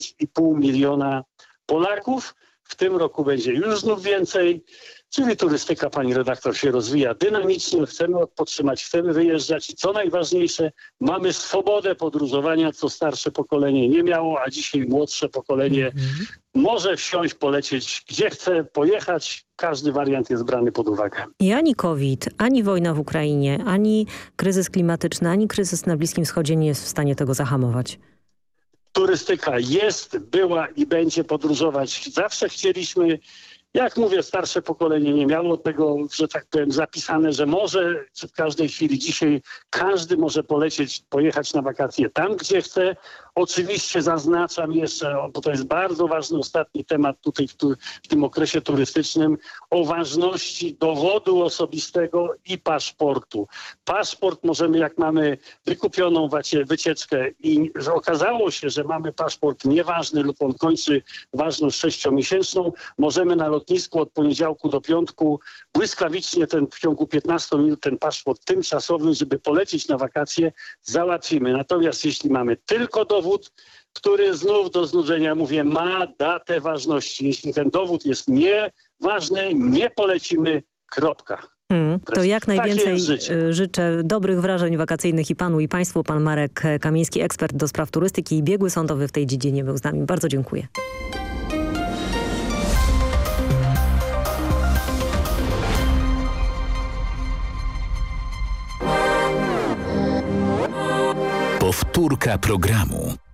5,5 miliona Polaków. W tym roku będzie już znów więcej. Czyli turystyka, pani redaktor, się rozwija dynamicznie. Chcemy podtrzymać, chcemy wyjeżdżać i co najważniejsze, mamy swobodę podróżowania, co starsze pokolenie nie miało, a dzisiaj młodsze pokolenie może wsiąść, polecieć gdzie chce, pojechać. Każdy wariant jest brany pod uwagę. I ani COVID, ani wojna w Ukrainie, ani kryzys klimatyczny, ani kryzys na Bliskim Wschodzie nie jest w stanie tego zahamować. Turystyka jest, była i będzie podróżować. Zawsze chcieliśmy. Jak mówię, starsze pokolenie nie miało tego, że tak powiem, zapisane, że może w każdej chwili dzisiaj każdy może polecieć, pojechać na wakacje tam, gdzie chce. Oczywiście zaznaczam jeszcze, bo to jest bardzo ważny ostatni temat tutaj w tym okresie turystycznym, o ważności dowodu osobistego i paszportu. Paszport możemy, jak mamy wykupioną wycieczkę i że okazało się, że mamy paszport nieważny lub on kończy ważność 6-miesięczną, możemy na lotnisku od poniedziałku do piątku błyskawicznie w ciągu 15 minut ten paszport tymczasowy, żeby polecieć na wakacje, załatwimy. Natomiast jeśli mamy tylko dowód, który znów do znudzenia, mówię, ma datę ważności. Jeśli ten dowód jest nieważny, nie polecimy, kropka. To jak najwięcej życzę dobrych wrażeń wakacyjnych i panu i państwu. Pan Marek Kamiński, ekspert do spraw turystyki i biegły sądowy w tej dziedzinie, był z nami. Bardzo dziękuję. Powtórka programu.